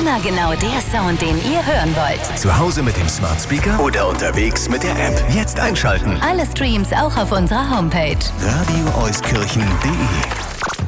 Immer genau der Sound, den ihr hören wollt. Zu Hause mit dem Smart Speaker oder unterwegs mit der App. Jetzt einschalten. Alle Streams auch auf unserer Homepage. radioeuskirchen.de